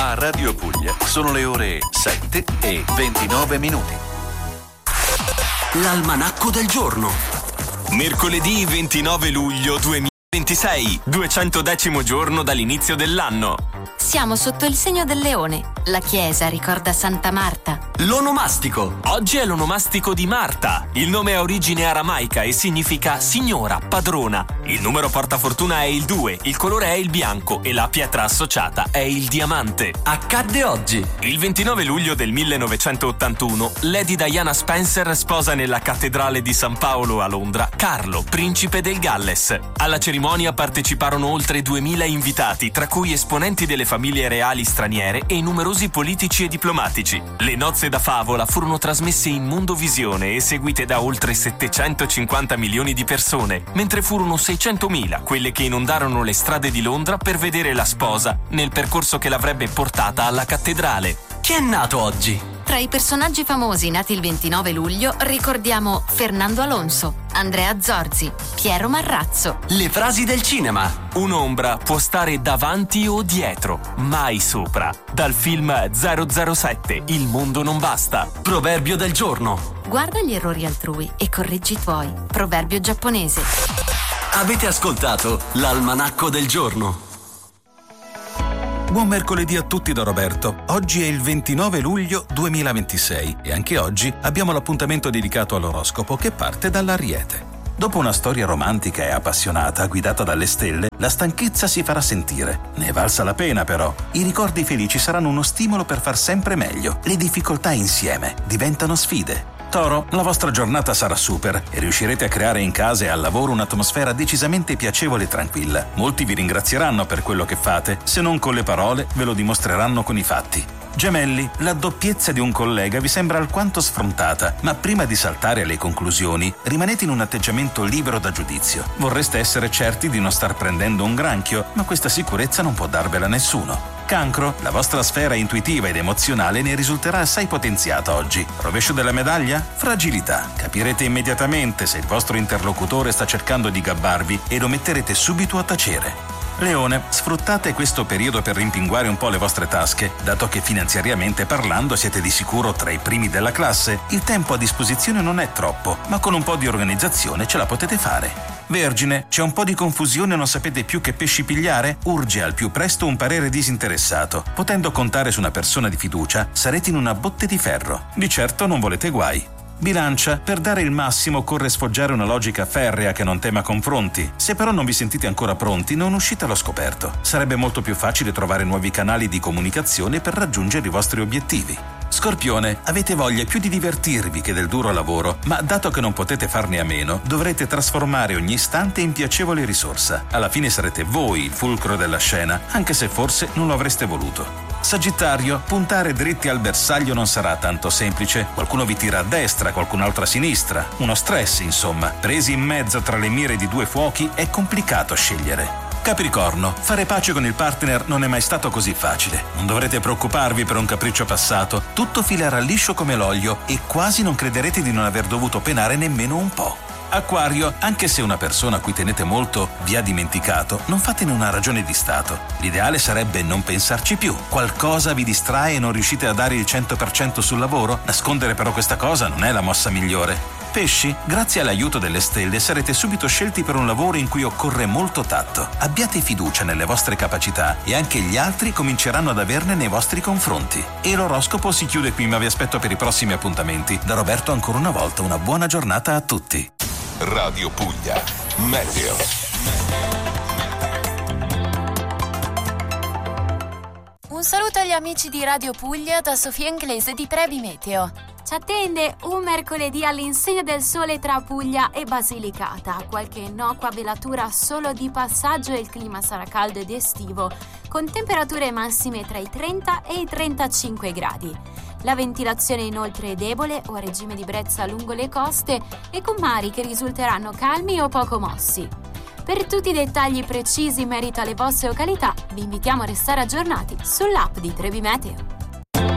A Radio Puglia sono le ore 7:29. L'almanacco del giorno. Mercoledì 29 luglio 2026, 210° giorno dall'inizio dell'anno. Siamo sotto il segno del leone. La chiesa ricorda Santa Marta. L'onomastico. Oggi è l'onomastico di Marta. Il nome ha origine aramaica e significa signora, padrona. Il numero portafortuna è il 2, il colore è il bianco e la pietra associata è il diamante. Accadde oggi. Il 29 luglio del 1981, Lady Diana Spencer sposa nella cattedrale di San Paolo a Londra Carlo, principe del Galles. Alla cerimonia parteciparono oltre 2000 invitati, tra cui esponenti delle famiglie reali straniere e numerosi politici e diplomatici. Le nozze da favola furono trasmesse in mondovisione e seguite da oltre 750 milioni di persone, mentre furono 600.000 quelle che inondarono le strade di Londra per vedere la sposa nel percorso che l'avrebbe portata alla cattedrale. Chi è nato oggi? Tra i personaggi famosi nati il 29 luglio ricordiamo Fernando Alonso, Andrea Zorzi, Piero Marrazzo. Le frasi del cinema. Un'ombra può stare davanti o dietro, mai sopra. Dal film 007, Il mondo non basta. Proverbio del giorno. Guarda gli errori altrui e correggi i tuoi. Proverbio giapponese. Avete ascoltato l'almanacco del giorno. Buon mercoledì a tutti da Roberto. Oggi è il 29 luglio 2026 e anche oggi abbiamo l'appuntamento dedicato all'oroscopo che parte dall'Ariete. Dopo una storia romantica e appassionata guidata dalle stelle, la stanchezza si farà sentire. Ne è valsa la pena però. I ricordi felici saranno uno stimolo per far sempre meglio. Le difficoltà insieme diventano sfide. Toro, la vostra giornata sarà super e riuscirete a creare in casa e al lavoro un'atmosfera decisamente piacevole e tranquilla. Molti vi ringrazieranno per quello che fate, se non con le parole ve lo dimostreranno con i fatti. Gemelli, la doppiezza di un collega vi sembra alquanto sfrontata, ma prima di saltare alle conclusioni, rimanete in un atteggiamento libero da giudizio. Vorreste essere certi di non star prendendo un granchio, ma questa sicurezza non può darvela nessuno. Cancro, la vostra sfera intuitiva ed emozionale ne risulterà assai potenziata oggi. Rovescio della medaglia? Fragilità. Capirete immediatamente se il vostro interlocutore sta cercando di gabbarvi e lo metterete subito a tacere. Leone, sfruttate questo periodo per rimpinguare un po' le vostre tasche, dato che finanziariamente parlando siete di sicuro tra i primi della classe. Il tempo a disposizione non è troppo, ma con un po' di organizzazione ce la potete fare. Vergine, c'è un po' di confusione e non sapete più che pesci pigliare? Urge al più presto un parere disinteressato. Potendo contare su una persona di fiducia, sarete in una botte di ferro. Di certo non volete guai. Bilancia, per dare il massimo occorre sfoggiare una logica ferrea che non tema confronti. Se però non vi sentite ancora pronti, non uscite allo scoperto. Sarebbe molto più facile trovare nuovi canali di comunicazione per raggiungere i vostri obiettivi. Scorpione, avete voglia più di divertirvi che del duro lavoro, ma dato che non potete farne a meno, dovrete trasformare ogni istante in piacevole risorsa. Alla fine sarete voi il fulcro della scena, anche se forse non lo avreste voluto. Sagittario, puntare dritti al bersaglio non sarà tanto semplice. Qualcuno vi tira a destra, qualcun altro a sinistra. Uno stress, insomma. Presi in mezzo tra le mire di due fuochi è complicato scegliere. Capricorno, fare pace con il partner non è mai stato così facile. Non dovrete preoccuparvi per un capriccio passato. Tutto filerà liscio come l'olio e quasi non crederete di non aver dovuto penare nemmeno un po'. Acquario, anche se una persona a cui tenete molto vi ha dimenticato, non fatene una ragione di stato. L'ideale sarebbe non pensarci più. Qualcosa vi distrae e non riuscite a dare il 100% sul lavoro? Nascondere però questa cosa non è la mossa migliore. Pesci, grazie all'aiuto delle stelle sarete subito scelti per un lavoro in cui occorre molto tatto. Abbiate fiducia nelle vostre capacità e anche gli altri cominceranno ad averne nei vostri confronti. E l'oroscopo si chiude qui, ma vi aspetto per i prossimi appuntamenti. Da Roberto ancora una volta una buona giornata a tutti. Radio Puglia, Meteo. Un saluto agli amici di Radio Puglia da Sofia Inglese di Trebi Meteo. Ci attende un mercoledì all'insegna del sole tra Puglia e Basilicata. Qualche innocua velatura solo di passaggio e il clima sarà caldo ed estivo, con temperature massime tra i 30 e i 35 gradi. La ventilazione inoltre è debole o a regime di brezza lungo le coste e con mari che risulteranno calmi o poco mossi. Per tutti i dettagli precisi in merito alle vostre località, vi invitiamo a restare aggiornati sull'app di Trebi Meteo.